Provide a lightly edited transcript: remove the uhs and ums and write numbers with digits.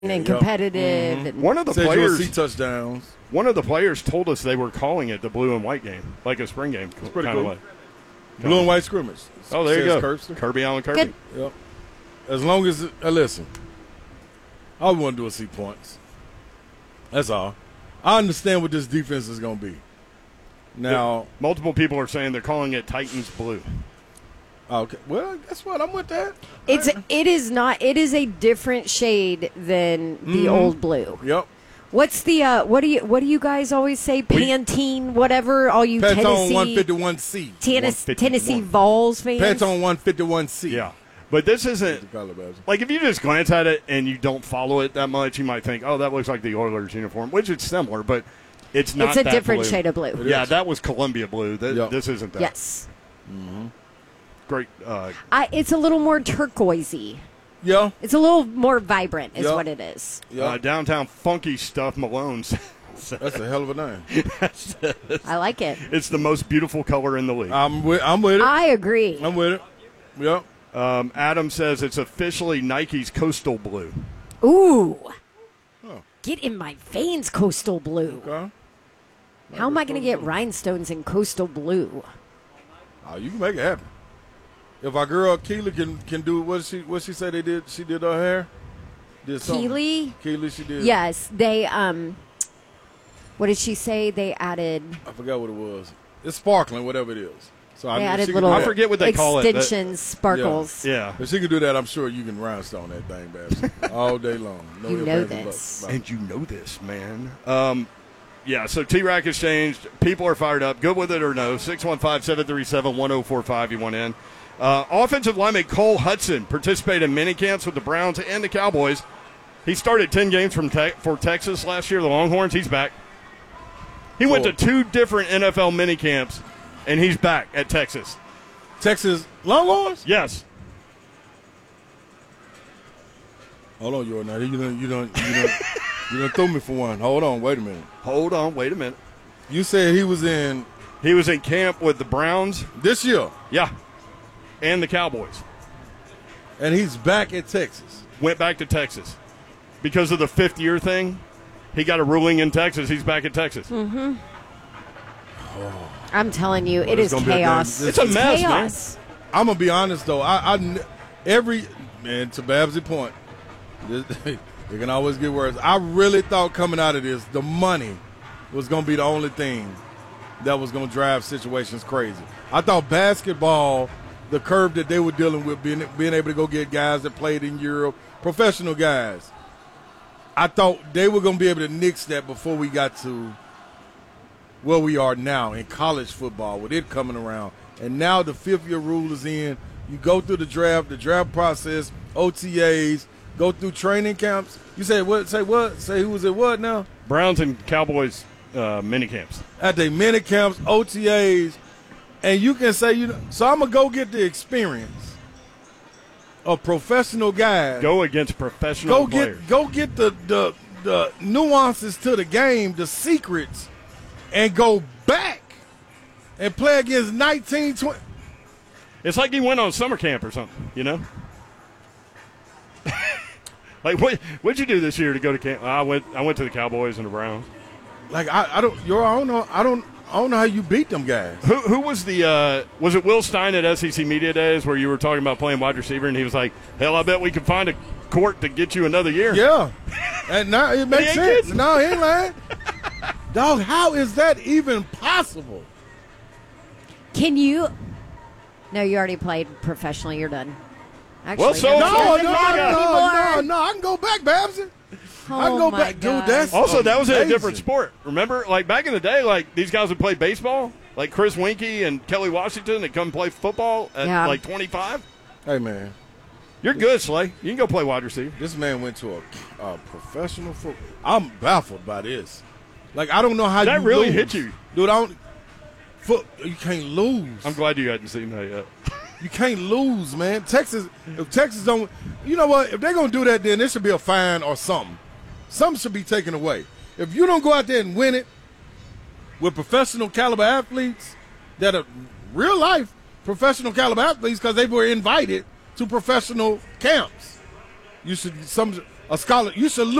and competitive. Mm-hmm. And One of the Said players you'll see touchdowns. One of the players told us they were calling it the blue and white game, like a spring game. It's pretty kinda cool. like. Blue and white scrimmage. Oh, there you Says go. Kirby. Kirby Allen Kirby. Good. Yep. As long as listen, all we want to do is see points. That's all. I understand what this defense is going to be. Now, Multiple people are saying they're calling it Titans blue. okay. Well, guess what? I'm with that. it is not. It is a different shade than the old blue. Yep. What's the what do you guys always say? Pantene, whatever. All you Pantone Tennessee 151C. Tennessee Vols fans. Pantone 151C. Yeah. But this isn't – like, if you just glance at it and you don't follow it that much, you might think, oh, that looks like the Oilers uniform, which it's similar, but it's not It's a that different blue. shade of blue. Yeah, that was Columbia blue. This isn't that. Yes. Great. It's a little more turquoisey. Yeah. It's a little more vibrant, is Yeah. what it is. Yeah. Downtown funky stuff, Malone's. That's a hell of a name. I like it. It's the most beautiful color in the league. I'm with it. I agree. I'm with it. Yep. Adam says it's officially Nike's Coastal Blue. Ooh. Oh. Get in my veins, coastal blue. Okay. How am I going to get rhinestones in coastal blue? Oh, you can make it happen. If our girl Keely can do what she said they did, she did her hair. Did something. Keely, she did. yes, they what did she say? They added. I forgot what it was. It's sparkling, whatever it is. So They I added she can little do I that. forget what they call it. extensions, sparkles. Yeah. If she can do that, I'm sure you can rhinestone that thing, Babs, all day long. No You ifs, know ands, or this. buts. And you know this, man. Yeah, so T-Rack has changed. People are fired up. Good with it or no. 615-737-1045. You want in. Offensive lineman Cole Hudson participated in minicamps with the Browns and the Cowboys. He started 10 games for Texas last year, the Longhorns. He's back. He went to 2 different NFL minicamps, and he's back at Texas. Texas Longhorns? Yes. Hold on, Jordan. You don't throw me for one. Hold on, wait a minute. Hold on. Wait a minute. You said he was in He was in camp with the Browns. this year, Yeah. And the Cowboys. and he's back at Texas. Went back to Texas. Because of the 5th-year thing, he got a ruling in Texas. He's back at Texas. I'm telling you, it it's is gonna be a chaos. damn- It's a mess, chaos. I'm gonna be honest though. Every man to Babs's point, it can always get worse. I really thought coming out of this, the money was gonna be the only thing that was gonna drive situations crazy. I thought basketball, the curve that they were dealing with, being able to go get guys that played in Europe, professional guys. I thought they were gonna be able to nix that before we got to where we are now in college football with it coming around. And now the 5th-year rule is in. You go through the draft process, OTAs, go through training camps. You say what? Say what? Say who was at what now? Browns and Cowboys minicamps. At the mini camps, OTAs, and you can say, so I'm going to go get the experience of professional guys. Go against professional players. Go get the nuances to the game, the secrets, and go back and play against 19, 20. It's like he went on summer camp or something, you know? Like, what'd you do this year to go to camp? I went to the Cowboys and the Browns. Like I don't know how you beat them guys. Who was was it Will Stein at SEC Media Days where you were talking about playing wide receiver and he was like, hell, I bet we can find a court to get you another year. Yeah, and now it makes ain't sense. kidding. No, he ain't lying. Dog, how is that even possible? Can you? No, you already played professionally. You're done. Actually, Well, so- no, No, it doesn't no, matter anymore. no. I can go back, Babson. I can Oh go my back, dude. God. That's Also, that was in a amazing. different sport. Remember, like back in the day, like these guys would play baseball, like Chris Winkie and Kelly Washington. They come play football at Yeah. like 25. Hey man, You're good, Slay. You can go play wide receiver. this man went to a professional football. I'm baffled by this. Like I don't know how That you really lose. hit you. Dude. You can't lose. I'm glad you hadn't seen that yet. You can't lose, man. If Texas don't, you know what? If they're going to do that, then there should be a fine or something. Something should be taken away. If you don't go out there and win it with professional caliber athletes that are real life professional caliber athletes because they were invited to professional camps, you should a scholar. You should